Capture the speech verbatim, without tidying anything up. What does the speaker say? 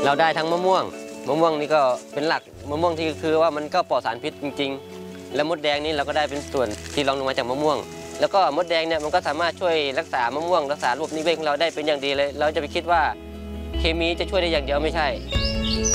เราได้ทั้งมะม่วงมะม่วงนี่ก็เป็นหลักมะม่วงที่คือว่ามันก็ปลอดสารพิษจริงๆแล้วมดแดงนี่เราก็ได้เป็นส่วนที่รองลงมาจากมะม่วงแล้วก็มดแดงเนี่ยมันก็สามารถช่วยรักษามะม่วงรักษาระบบนิเวศของเราได้เป็นอย่างดีเลยเราจะไปคิดว่าเคมีจะช่วยได้อย่างเดียวไม่ใช่